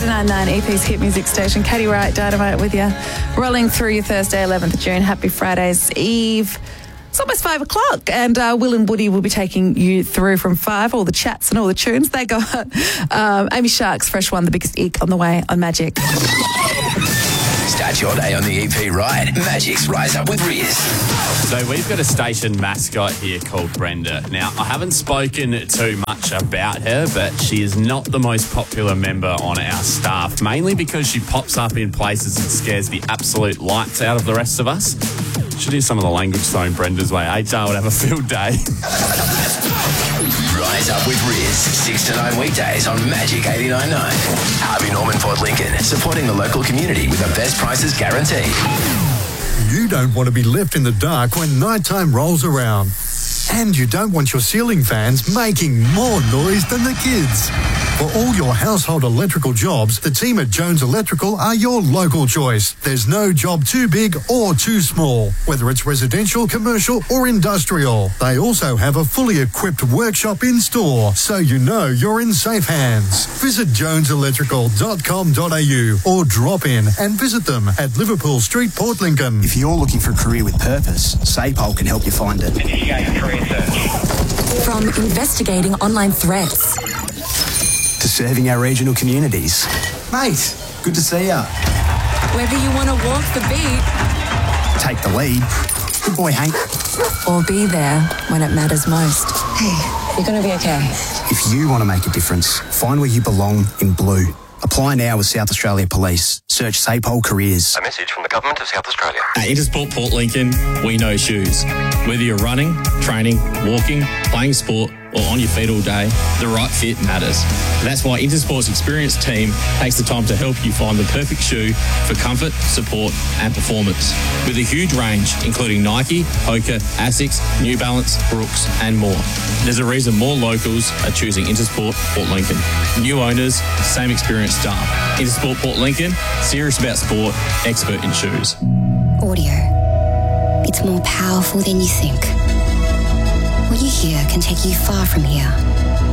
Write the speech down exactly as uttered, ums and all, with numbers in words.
nine nine E P's hit music station. Katie Wright, Dynamite with you. Rolling through your Thursday, eleventh of June. Happy Friday's Eve. It's almost five o'clock, and uh, Will and Woody will be taking you through from five, all the chats and all the tunes. They got um, Amy Shark's Fresh One, The Biggest Ick, on the way on Magic. Start your day on the E P right. Magic's Rise Up with Riz. So we've got a station mascot here called Brenda. Now, I haven't spoken too much about her, but she is not the most popular member on our staff, mainly because she pops up in places and scares the absolute lights out of the rest of us. Should do some of the language thrown Brenda's way. H R would have a field day. Rise Up with Riz, six to nine weekdays on Magic eighty-nine point nine. Harvey Norman Port Lincoln, supporting the local community with the best prices guaranteed. You don't want to be left in the dark when nighttime rolls around. And you don't want your ceiling fans making more noise than the kids. For all your household electrical jobs, the team at Jones Electrical are your local choice. There's no job too big or too small, whether it's residential, commercial or industrial. They also have a fully equipped workshop in store, so you know you're in safe hands. Visit jones electrical dot com dot a u or drop in and visit them at Liverpool Street, Port Lincoln. If you're looking for a career with purpose, SAPOL can help you find it. Initiate career search. From investigating online threats to serving our regional communities. Mate, good to see ya. Whether you want to walk the beat, take the lead. Good boy, Hank. Or be there when it matters most. Hey, you're going to be okay. If you want to make a difference, find where you belong in blue. Apply now with South Australia Police. Search SAPOL Careers. A message from the Government of South Australia. At Intersport Port Lincoln, we know shoes. Whether you're running, training, walking, playing sport, or on your feet all day, the right fit matters. That's why Intersport's experienced team takes the time to help you find the perfect shoe for comfort, support, and performance. With a huge range, including Nike, Hoka, Asics, New Balance, Brooks, and more. There's a reason more locals are choosing Intersport Port Lincoln. New owners, same experienced staff. Intersport Port Lincoln, serious about sport, expert in shoes. Audio. It's more powerful than you think. What you hear can take you far from here.